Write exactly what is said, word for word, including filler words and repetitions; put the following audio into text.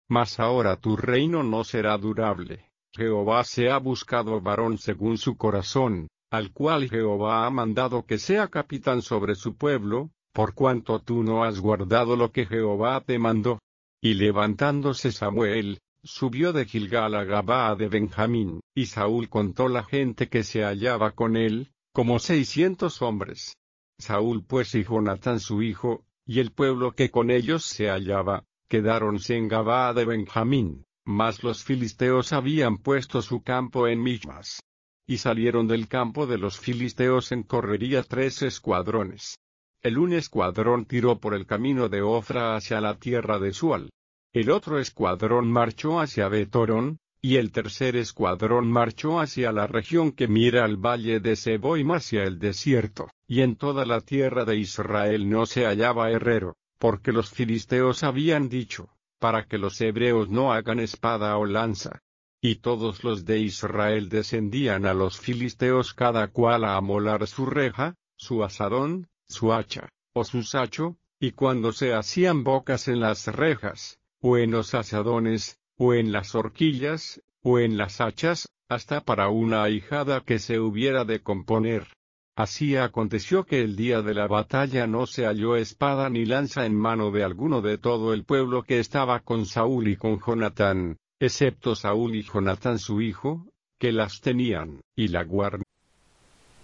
Mas ahora tu reino no será durable. Jehová se ha buscado varón según su corazón, al cual Jehová ha mandado que sea capitán sobre su pueblo, por cuanto tú no has guardado lo que Jehová te mandó. Y levantándose Samuel, subió de Gilgal a Gabaa de Benjamín, y Saúl contó la gente que se hallaba con él, como seiscientos hombres. Saúl pues y Jonatán su hijo, y el pueblo que con ellos se hallaba, quedáronse en Gabaa de Benjamín, mas los filisteos habían puesto su campo en Michmas. Y salieron del campo de los filisteos en correría tres escuadrones. El un escuadrón tiró por el camino de Ofra hacia la tierra de Sual. El otro escuadrón marchó hacia Betorón, y el tercer escuadrón marchó hacia la región que mira al valle de Seboim hacia el desierto, y en toda la tierra de Israel no se hallaba herrero, porque los filisteos habían dicho, para que los hebreos no hagan espada o lanza. Y todos los de Israel descendían a los filisteos cada cual a amolar su reja, su asadón, su hacha, o su sacho, y cuando se hacían bocas en las rejas, o en los asadones, o en las horquillas, o en las hachas, hasta para una ahijada que se hubiera de componer. Así aconteció que el día de la batalla no se halló espada ni lanza en mano de alguno de todo el pueblo que estaba con Saúl y con Jonatán, excepto Saúl y Jonatán su hijo, que las tenían, y la guarnición